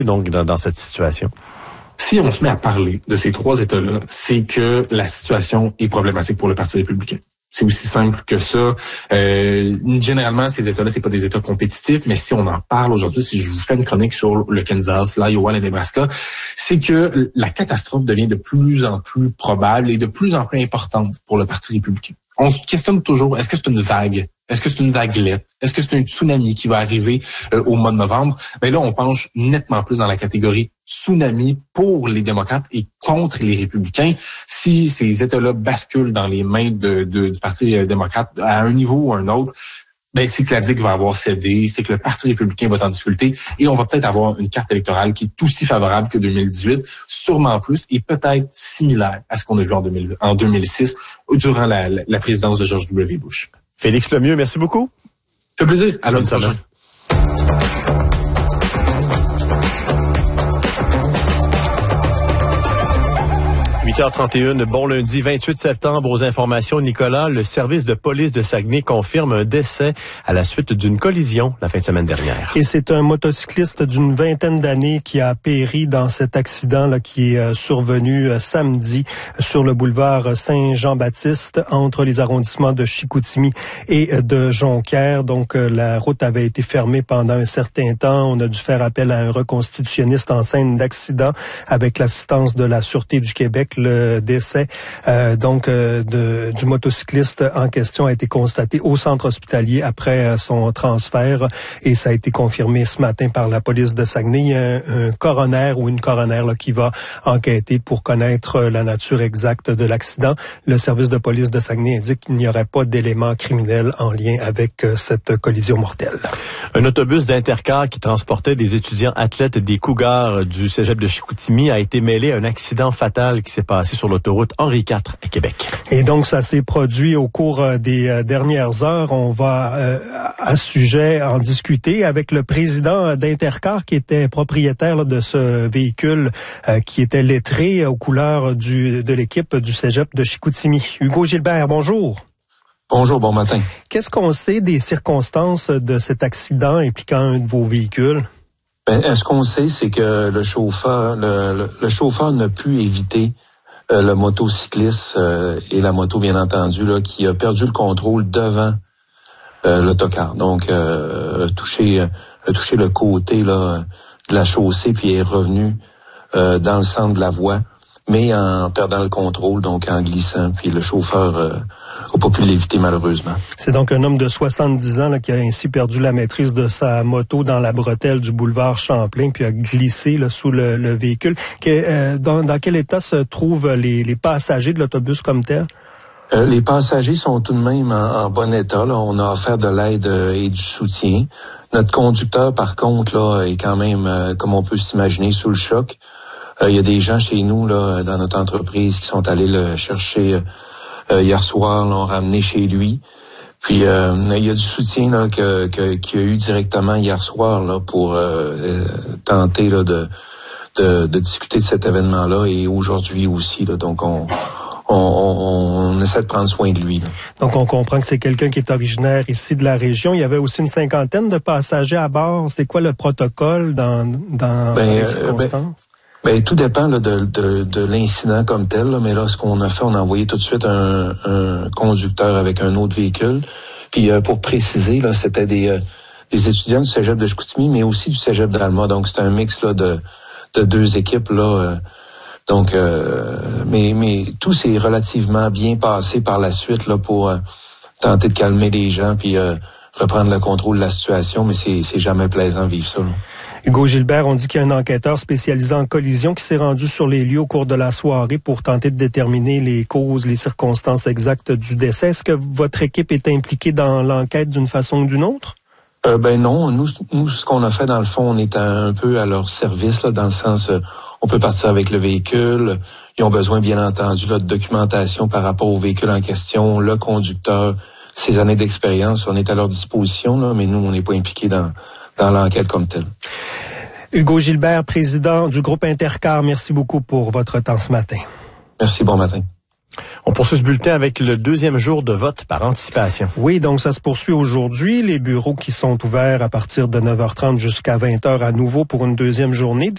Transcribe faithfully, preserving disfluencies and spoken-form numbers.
donc dans, dans cette situation? Si on se met à parler de ces trois États-là, c'est que la situation est problématique pour le Parti républicain. C'est aussi simple que ça. Euh, généralement, ces États-là, c'est pas des États compétitifs, mais si on en parle aujourd'hui, si je vous fais une chronique sur le Kansas, l'Iowa, le Nebraska, c'est que la catastrophe devient de plus en plus probable et de plus en plus importante pour le Parti républicain. On se questionne toujours, est-ce que c'est une vague? Est-ce que c'est une vaguelette? Est-ce que c'est un tsunami qui va arriver euh, au mois de novembre? Mais là, on penche nettement plus dans la catégorie tsunami pour les démocrates et contre les républicains. Si ces États-là basculent dans les mains de, de, du Parti démocrate à un niveau ou à un autre, ben c'est que la digue va avoir cédé, c'est que le Parti républicain va être en difficulté et on va peut-être avoir une carte électorale qui est aussi favorable que deux mille dix-huit, sûrement plus, et peut-être similaire à ce qu'on a vu en, deux mille, en deux mille six durant la, la, la présidence de George W. Bush. Félix Lemieux, merci beaucoup. Ça fait plaisir. À l'autre prochain. huit heures trente et une, bon lundi vingt-huit septembre. Aux informations, Nicolas, le service de police de Saguenay confirme un décès à la suite d'une collision la fin de semaine dernière. Et c'est un motocycliste d'une vingtaine d'années qui a péri dans cet accident là qui est survenu samedi sur le boulevard Saint-Jean-Baptiste entre les arrondissements de Chicoutimi et de Jonquière. Donc la route avait été fermée pendant un certain temps. On a dû faire appel à un reconstitutionniste en scène d'accident avec l'assistance de la Sûreté du Québec. Le décès euh, donc euh, de, du motocycliste en question a été constaté au centre hospitalier après euh, son transfert et ça a été confirmé ce matin par la police de Saguenay. Il y a un, un coroner ou une coroner là, qui va enquêter pour connaître euh, la nature exacte de l'accident. Le service de police de Saguenay indique qu'il n'y aurait pas d'éléments criminels en lien avec euh, cette collision mortelle. Un autobus d'Intercar qui transportait des étudiants athlètes des Cougars du cégep de Chicoutimi a été mêlé à un accident fatal qui s'est passé sur l'autoroute Henri quatre à Québec. Et donc, ça s'est produit au cours des dernières heures. On va, euh, à ce sujet, en discuter avec le président d'Intercar qui était propriétaire là, de ce véhicule euh, qui était lettré aux couleurs du, de l'équipe du cégep de Chicoutimi. Hugo Gilbert, bonjour. Bonjour, bon matin. Qu'est-ce qu'on sait des circonstances de cet accident impliquant un de vos véhicules? Ben, ce qu'on sait, c'est que le chauffeur, le, le, le chauffeur n'a pu éviter euh, le motocycliste euh, et la moto, bien entendu, là, qui a perdu le contrôle devant euh, l'autocar. Donc, euh, a touché, a touché le côté là de la chaussée, puis est revenu euh, dans le centre de la voie, mais en perdant le contrôle, donc en glissant. Puis le chauffeur euh, n'a pas pu l'éviter, malheureusement. C'est donc un homme de soixante-dix ans là, qui a ainsi perdu la maîtrise de sa moto dans la bretelle du boulevard Champlain, puis a glissé là, sous le, le véhicule. Que, euh, dans, dans quel état se trouvent les, les passagers de l'autobus comme tel? Euh, les passagers sont tout de même en, en bon état. Là. On a offert de l'aide euh, et du soutien. Notre conducteur, par contre, là, est quand même, euh, comme on peut s'imaginer, sous le choc. Il euh, y a des gens chez nous, là, dans notre entreprise, qui sont allés le chercher euh, hier soir, l'ont ramené chez lui. Puis euh, il y a du soutien là, que, que, qu'il y a eu directement hier soir là, pour euh, tenter là, de, de, de discuter de cet événement-là et aujourd'hui aussi. Là, donc on, on, on, on essaie de prendre soin de lui. Là. Donc on comprend que c'est quelqu'un qui est originaire ici de la région. Il y avait aussi une cinquantaine de passagers à bord. C'est quoi le protocole dans, dans, ben, dans les circonstances? Euh, ben, Ben, tout dépend là, de, de, de l'incident comme tel, là, mais là, ce qu'on a fait, on a envoyé tout de suite un, un conducteur avec un autre véhicule. Puis euh, pour préciser, là, c'était des, euh, des étudiants du cégep de Chicoutimi, mais aussi du cégep d'Alma. Donc c'était un mix là de, de deux équipes là. Euh, donc, euh, mais mais tout s'est relativement bien passé par la suite là pour euh, tenter de calmer les gens puis euh, reprendre le contrôle de la situation. Mais c'est c'est jamais plaisant de vivre ça. Là. Hugo Gilbert, on dit qu'il y a un enquêteur spécialisé en collision qui s'est rendu sur les lieux au cours de la soirée pour tenter de déterminer les causes, les circonstances exactes du décès. Est-ce que votre équipe est impliquée dans l'enquête d'une façon ou d'une autre? Euh, ben non, nous, nous, ce qu'on a fait dans le fond, on est un, un peu à leur service, là, dans le sens, euh, on peut partir avec le véhicule. Ils ont besoin, bien entendu, là, de documentation par rapport au véhicule en question, le conducteur, ses années d'expérience. On est à leur disposition, là, mais nous, on n'est pas impliqués dans dans l'enquête comme telle. Hugo Gilbert, président du groupe Intercar, merci beaucoup pour votre temps ce matin. Merci, bon matin. On poursuit ce bulletin avec le deuxième jour de vote par anticipation. Oui, donc ça se poursuit aujourd'hui. Les bureaux qui sont ouverts à partir de neuf heures trente jusqu'à vingt heures à nouveau pour une deuxième journée.